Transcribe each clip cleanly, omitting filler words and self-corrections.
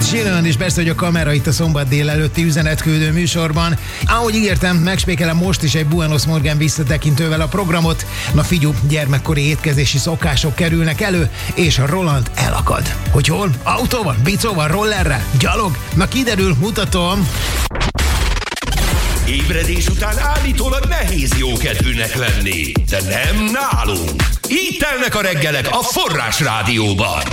Ed Sheeran, és persze, hogy a kamera itt a szombat délelőtti üzenetküldő műsorban. Ahogy ígértem, megspékelem most is egy Buenos Morgen visszatekintővel a programot. Na figyelj, gyermekkori étkezési szokások kerülnek elő, és a Roland elakad. Hogy hol? Autóval, bicóval, rollerrel, gyalog? Na kiderül, mutatom. Ébredés után állítólag nehéz jókedvűnek lenni, de nem nálunk. Így telnek a reggelek a Forrás Rádióban.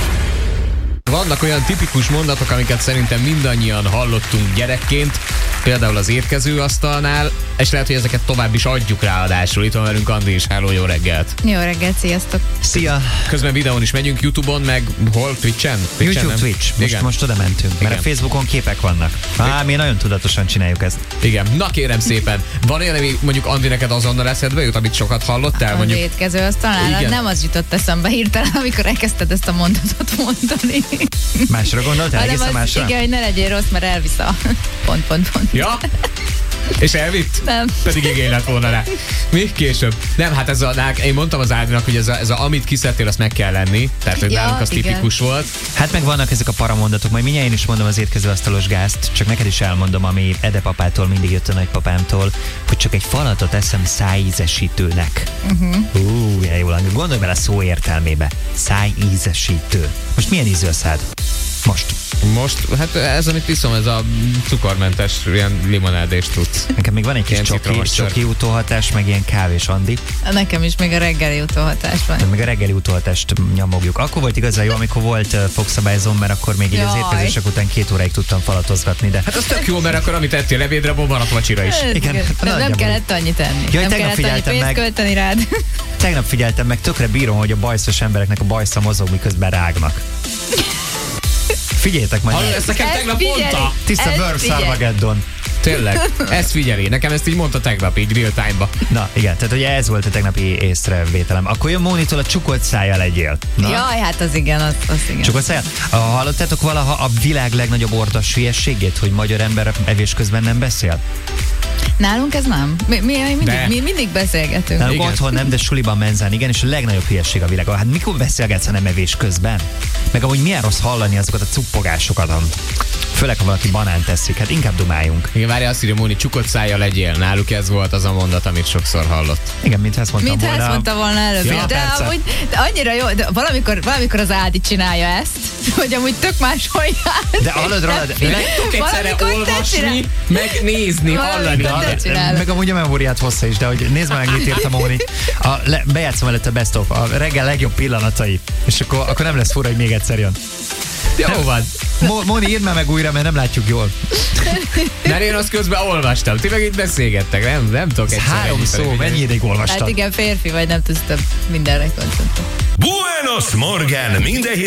Vannak olyan tipikus mondatok, amiket szerintem mindannyian hallottunk gyerekként, például az étkezőasztalnál, és lehet, hogy ezeket tovább is adjuk ráadásul. Itt van velünk Andi is. Hello, jó reggelt! Jó reggelt, sziasztok! Szia! Közben videón is megyünk, YouTube-on, meg hol? Twitch-en? YouTube, Twitch. Most oda mentünk, mert a Facebookon képek vannak. Mi nagyon tudatosan csináljuk ezt. Igen, na kérem szépen. Van olyan, ami mondjuk Andi neked azonnal eszedbe jut, amit sokat hallottál? Az mondjuk... étkezőasztalnál nem az jutott eszembe hirtelen, amikor elkezdted ezt a mondatot mondani. Másra gondoltál? Egészen másra? Igen, hogy ne legyél rossz, mert elvisz a pont. Ja? És elvitt? Nem. Pedig igény lett volna rá. Mi? Később. Nem, hát én mondtam az Ádinak, hogy ez a amit kiszedtél, azt meg kell lenni. Tehát, hogy nálunk az tipikus volt. Hát meg vannak ezek a paramondatok, majd mindjárt én is mondom az étkezőasztalos gázt, csak neked is elmondom, ami Edepapától mindig jött a nagypapámtól, hogy csak egy falatot eszem szájízesítőnek. Jól hangzik. Gondolj bele a szó értelmébe. Szájízesítő. Most milyen ízű a szád? Most, hát ez, amit iszom, ez a cukormentes, ilyen limonádés tudsz. Nekem még van egy kis csoki utóhatás, meg ilyen kávés, Andi. Nekem is még a reggeli utóhatás van. Meg a reggeli utóhatást nyomogjuk. Akkor volt igazán jó, amikor volt fogszabályzom, mert akkor még így az étkezések után 2 óráig tudtam falatozgatni, de... Hát az tök jó, mert akkor amit ettél ebédre, maradt vacsira is. Igen. Nem kellett annyit tenni. Jaj, nem kellett annyi pénzt költeni rád. Tegnap figyeltem meg, tökre bírom, hogy a bajszos embereknek a bajsza mozog, miközben rágnak. Figyeljetek majd. Ezt nekem tegnap mondta. Tiszta Bőrszarmageddon. Tényleg, ezt figyeli. Nekem ezt így mondta tegnap, így real time-ba. Na igen, tehát ugye ez volt a tegnapi észrevételem. Akkor jön Mónitól a csukott szájjal legyél. Na? Jaj, hát az igen, az igen. Csukott szájjal? Hallottátok valaha a világ legnagyobb ordas hülyeségét, hogy magyar ember evés közben nem beszél? Nálunk ez nem. Mi mindig beszélgetünk. Nálunk otthon nem, de suliban, menzán, igen, és a legnagyobb hülyeség a világon. Hát mikor beszélgetsz, ha nem evés közben? Meg amúgy milyen rossz hallani azokat a cuppogásokat, főleg, ha valaki banánt teszik, hát inkább dumáljunk. Igen, várja, azt írja Móni, csukott szájjal legyél. Náluk ez volt az a mondat, amit sokszor hallott. Igen, mintha ezt mondtam volna. Mintha ezt mondta volna előbb. Ja, de annyira jó, de valamikor az Ádi csinálja ezt, hogy amúgy tök máshol jár. De hallod róla, de tudok egyszerre olvasni, meg nézni, hallani. Meg amúgy a memóriát hossza is, de hogy nézd meg, mit írtam Móni. Bejátszom előtt a best of, a reggel legjobb pillanatai, és akkor nem lesz fura, hogy még egyszer jön. Jó van. Móni, írd meg újra, mert nem látjuk jól. Mert én azt közben olvastam. Ti meg itt beszélgettek, nem tudok egyszerre. 3 szó, mennyi ideig olvastad? Hát igen, férfi vagy, nem tudsz mindenre koncentrálni. Buenos Morgen! Minden